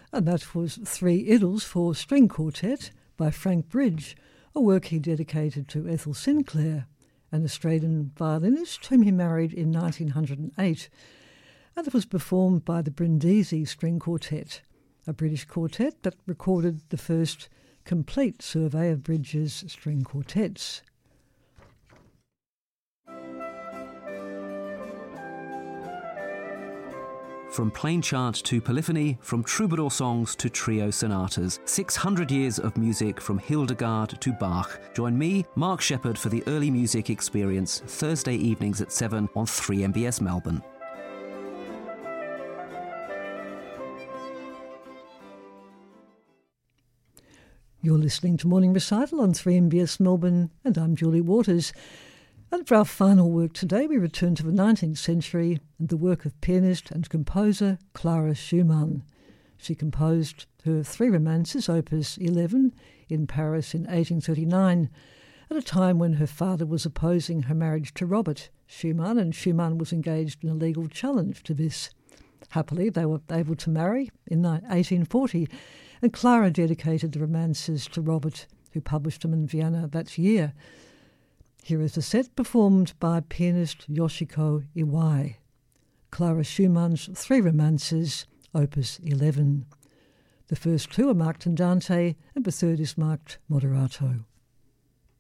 And that was Three Idylls for String Quartet by Frank Bridge, a work he dedicated to Ethel Sinclair, an Australian violinist whom he married in 1908. And it was performed by the Brindisi String Quartet, a British quartet that recorded the first complete survey of Bridge's string quartets. From plain chant to polyphony, from troubadour songs to trio sonatas, 600 years of music from Hildegard to Bach. Join me, Mark Shepherd, for the Early Music Experience, Thursday evenings at 7 on 3MBS Melbourne. You're listening to Morning Recital on 3MBS Melbourne, and I'm Julie Waters. And for our final work today, we return to the 19th century and the work of pianist and composer Clara Schumann. She composed her three romances, Opus 11, in Paris in 1839, at a time when her father was opposing her marriage to Robert Schumann, and Schumann was engaged in a legal challenge to this. Happily, they were able to marry in 1840, and Clara dedicated the romances to Robert, who published them in Vienna that year. Here is a set performed by pianist Yoshiko Iwai. Clara Schumann's three romances, Opus 11. The first two are marked Andante, and the third is marked Moderato.